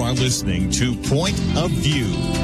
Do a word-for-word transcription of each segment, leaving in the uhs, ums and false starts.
are listening to Point of View.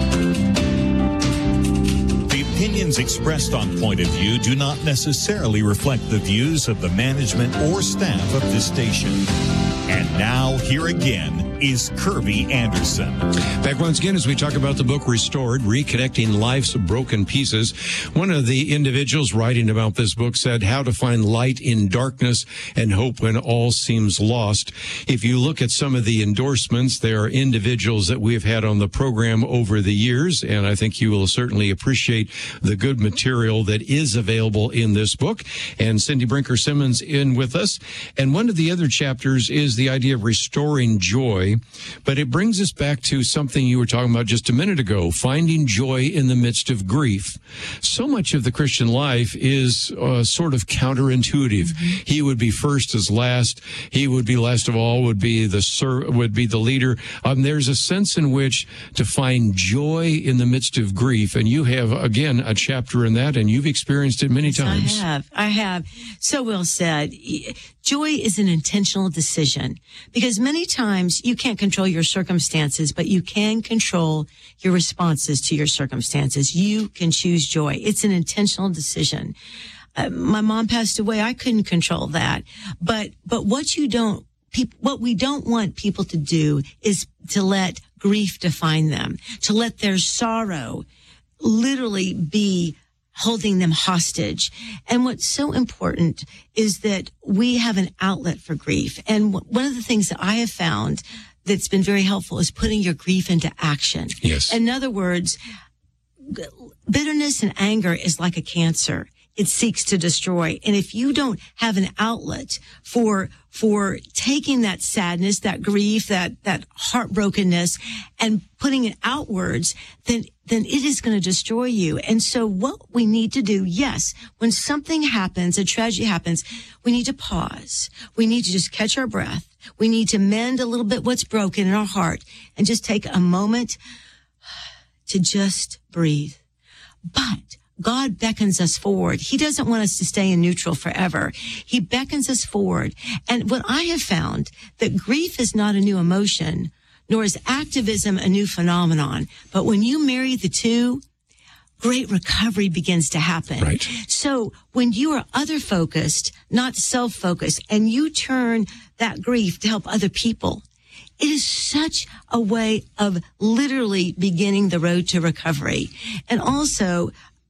The opinions expressed on Point of View do not necessarily reflect the views of the management or staff of this station. And now, here again is Kirby Anderson. Back once again as we talk about the book Restored, Reconnecting Life's Broken Pieces. One of the individuals writing about this book said, how to find light in darkness and hope when all seems lost. If you look at some of the endorsements, there are individuals that we've had on the program over the years, and I think you will certainly appreciate the good material that is available in this book. And Cindy Brinker Simmons in with us. And one of the other chapters is the idea of restoring joy. But it brings us back to something you were talking about just a minute ago, finding joy in the midst of grief. So much of the Christian life is uh, sort of counterintuitive. Mm-hmm. He would be first as last. He would be last of all, would be the ser- would be the leader. Um, there's a sense in which to find joy in the midst of grief. And you have, again, a chapter in that, and you've experienced it many yes, times. I have. I have. So well said. Joy is an intentional decision because many times you can't control your circumstances, but you can control your responses to your circumstances. You can choose joy. It's an intentional decision. Uh, my mom passed away. I couldn't control that. But, but what you don't, peop, what we don't want people to do is to let grief define them, to let their sorrow literally be holding them hostage. And what's so important is that we have an outlet for grief. And one of the things that I have found that's been very helpful is putting your grief into action. Yes. In other words, bitterness and anger is like a cancer. It seeks to destroy. And if you don't have an outlet for, for taking that sadness, that grief, that, that heartbrokenness and putting it outwards, then, then it is going to destroy you. And so what we need to do, yes, when something happens, a tragedy happens, we need to pause. We need to just catch our breath. We need to mend a little bit what's broken in our heart and just take a moment to just breathe. But God beckons us forward. He doesn't want us to stay in neutral forever. He beckons us forward. And what I have found, that grief is not a new emotion, nor is activism a new phenomenon. But when you marry the two, great recovery begins to happen. Right. So when you are other-focused, not self-focused, and you turn that grief to help other people, it is such a way of literally beginning the road to recovery. And also,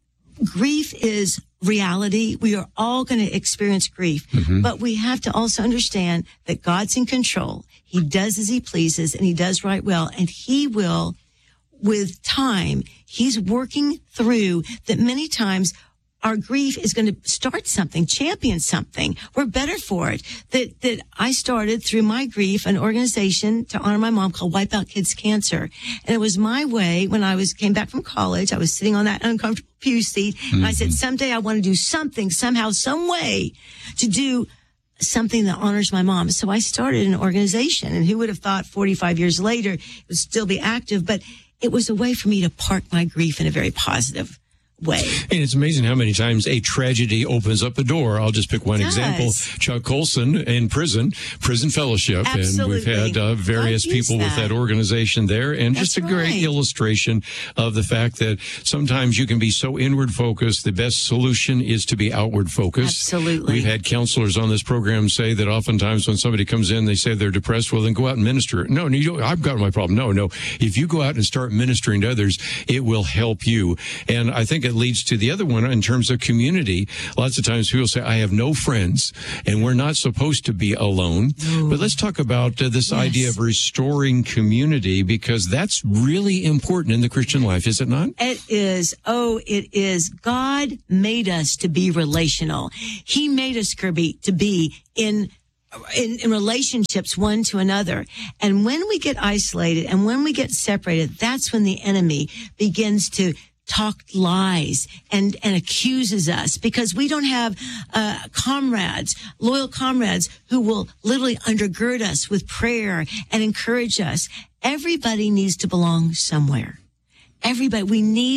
grief is reality. We are all going to experience grief, mm-hmm. but we have to also understand that God's in control. He does as he pleases, and he does right well, and he will, with time, he's working through that. Many times our grief is going to start something, champion something. We're better for it. That, that I started through my grief, an organization to honor my mom called Wipe Out Kids Cancer. And it was my way when I was, came back from college. I was sitting on that uncomfortable pew seat. Mm-hmm. And I said, someday I want to do something, somehow, some way to do something that honors my mom. So I started an organization, and who would have thought forty-five years later it would still be active, but it was a way for me to park my grief in a very positive way. And it's amazing how many times a tragedy opens up a door. I'll just pick one example. Chuck Colson in prison, Prison Fellowship. Absolutely. And we've had uh, various people that. with that organization there. And That's just a right. great illustration of the fact that sometimes you can be so inward focused. The best solution is to be outward focused. Absolutely. We've had counselors on this program say that oftentimes when somebody comes in, they say they're depressed. Well, then go out and minister. No, no, you don't, I've got my problem. No, no. If you go out and start ministering to others, it will help you. And I think it leads to the other one in terms of community. Lots of times people say, I have no friends, and we're not supposed to be alone. No. But let's talk about uh, this Yes. idea of restoring community, because that's really important in the Christian life, is it not? It is. Oh, it is. God made us to be relational. He made us, Kirby, to be in In, in relationships one to another. And when we get isolated and when we get separated, that's when the enemy begins to talk lies and, and accuses us, because we don't have uh, comrades, loyal comrades who will literally undergird us with prayer and encourage us. Everybody needs to belong somewhere. Everybody, we need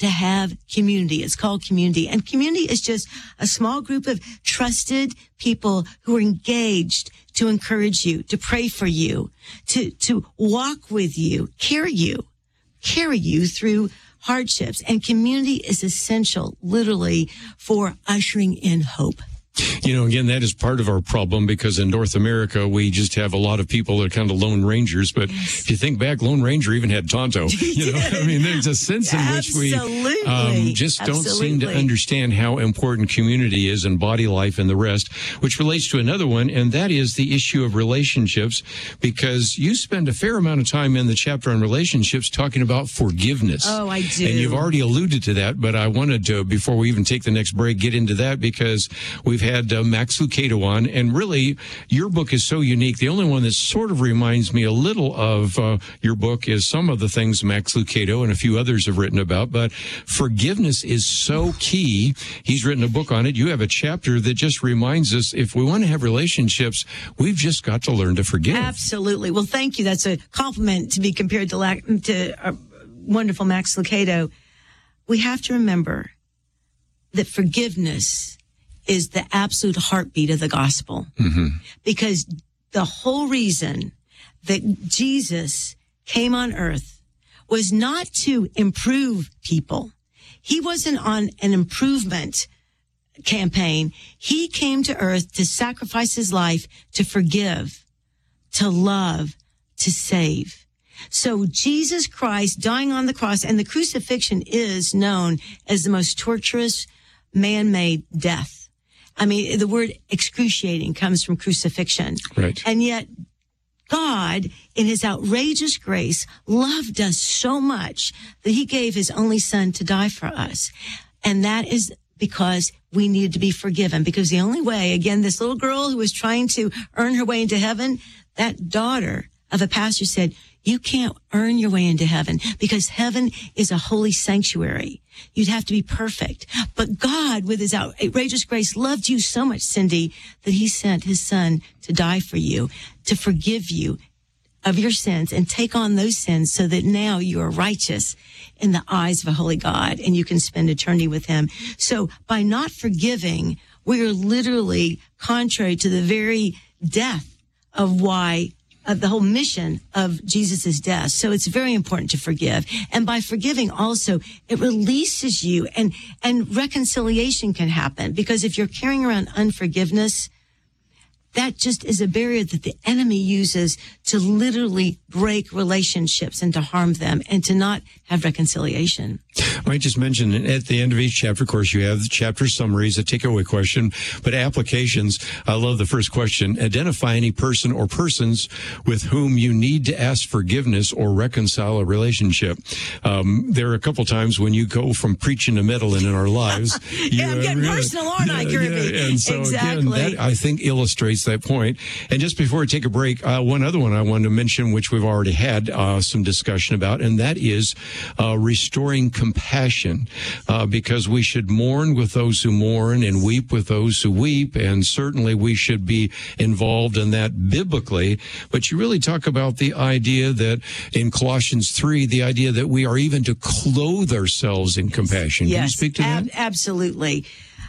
to have community. It's called community. And community is just a small group of trusted people who are engaged to encourage you, to pray for you, to, to walk with you, carry you, carry you through hardships. And community is essential, literally, for ushering in hope. You know, again, that is part of our problem because in North America, we just have a lot of people that are kind of Lone Rangers. But yes. if you think back, Lone Ranger even had Tonto. You know, I mean, there's a sense in Absolutely. which we um, just Absolutely. don't seem to understand how important community is and body life and the rest, which relates to another one, and that is the issue of relationships, because you spend a fair amount of time in the chapter on relationships talking about forgiveness. Oh, I do. And you've already alluded to that, but I wanted to, before we even take the next break, get into that because we've had uh, Max Lucado on, and really, your book is so unique. The only one that sort of reminds me a little of uh, your book is some of the things Max Lucado and a few others have written about, but forgiveness is so key. He's written a book on it. You have a chapter that just reminds us if we want to have relationships, we've just got to learn to forgive. Absolutely. Well, thank you. That's a compliment to be compared to, La- to uh, wonderful Max Lucado. We have to remember that forgiveness is the absolute heartbeat of the gospel. Mm-hmm. Because the whole reason that Jesus came on earth was not to improve people. He wasn't on an improvement campaign. He came to earth to sacrifice his life, to forgive, to love, to save. So Jesus Christ dying on the cross, and the crucifixion is known as the most torturous man-made death. I mean, the word excruciating comes from crucifixion. Right. And yet God, in his outrageous grace, loved us so much that he gave his only son to die for us. And that is because we needed to be forgiven. Because the only way, again, this little girl who was trying to earn her way into heaven, that daughter of a pastor said, you can't earn your way into heaven because heaven is a holy sanctuary. You'd have to be perfect. But God, with his outrageous grace, loved you so much, Cindy, that he sent his son to die for you, to forgive you of your sins and take on those sins so that now you are righteous in the eyes of a holy God and you can spend eternity with him. So by not forgiving, we are literally contrary to the very death of why of the whole mission of Jesus' death. So it's very important to forgive. And by forgiving also, it releases you and, and reconciliation can happen. Because if you're carrying around unforgiveness, that just is a barrier that the enemy uses to literally break relationships and to harm them and to not have reconciliation. I might just mention at the end of each chapter, of course, you have the chapter summaries, a takeaway question, but applications. I love the first question. Identify any person or persons with whom you need to ask forgiveness or reconcile a relationship. Um, there are a couple times when you go from preaching to meddling in our lives. yeah, I'm getting really, personal, aren't yeah, I, Kirby? Yeah. And so exactly. again, that I think illustrates that point. And just before we take a break, uh, one other one I wanted to mention, which we've already had uh, some discussion about, and that is uh, restoring compassion, uh, because we should mourn with those who mourn and weep with those who weep, and certainly we should be involved in that biblically. But you really talk about the idea that in Colossians three, the idea that we are even to clothe ourselves in compassion. Yes, Can you speak to ab- that? Absolutely.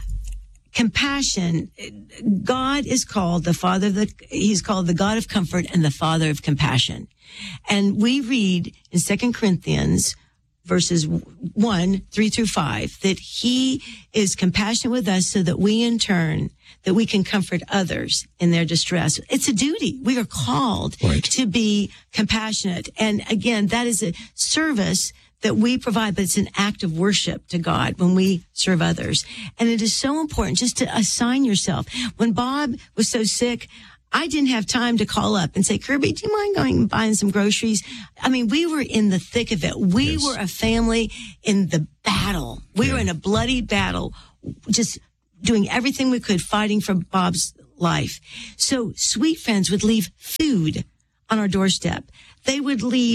Compassion, God is called the Father of the, he's called the God of comfort and the Father of compassion. And we read in Second Corinthians verses one, three through five, that he is compassionate with us so that we in turn, that we can comfort others in their distress. It's a duty. We are called right. to be compassionate. And again, that is a service that we provide, but it's an act of worship to God when we serve others. And it is so important just to assign yourself. When Bob was so sick, I didn't have time to call up and say, Kirby, do you mind going and buying some groceries? I mean, we were in the thick of it. We yes. were a family in the battle. We yeah. were in a bloody battle, just doing everything we could, fighting for Bob's life. So sweet friends would leave food on our doorstep. They would leave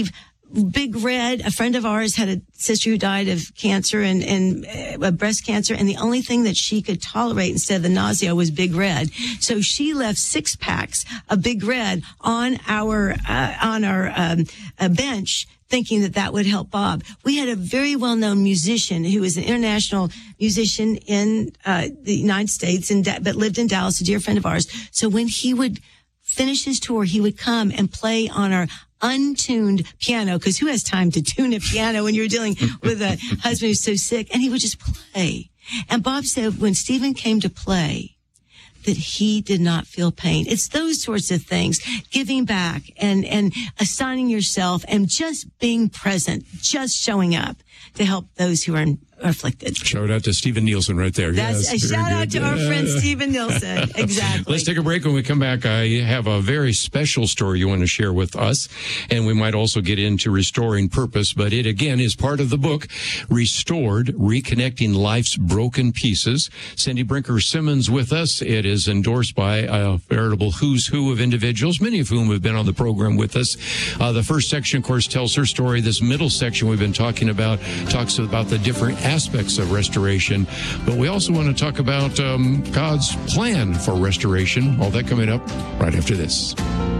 Big Red, a friend of ours, had a sister who died of cancer and, and uh, breast cancer. And the only thing that she could tolerate instead of the nausea was Big Red. So she left six packs of Big Red on our, uh, on our, um, uh, bench, thinking that that would help Bob. We had a very well-known musician who was an international musician in uh, the United States, in da- but lived in Dallas, a dear friend of ours. So when he would finish his tour, he would come and play on our untuned piano, because who has time to tune a piano when you're dealing with a husband who's so sick? And he would just play. And Bob said when Stephen came to play, that he did not feel pain. It's those sorts of things, giving back and, and assigning yourself and just being present, just showing up to help those who are in, afflicted. Shout out to Stephen Nielsen right there. That's yes, a shout out good. to our friend Stephen Nielsen. Exactly. Let's take a break. When we come back, I have a very special story you want to share with us. And we might also get into restoring purpose, but it again is part of the book, Restored, Reconnecting Life's Broken Pieces. Cindy Brinker Simmons with us. It is endorsed by a veritable who's who of individuals, many of whom have been on the program with us. Uh, the first section, of course, tells her story. This middle section we've been talking about talks about the different aspects of restoration, but we also want to talk about um, God's plan for restoration. All that coming up right after this.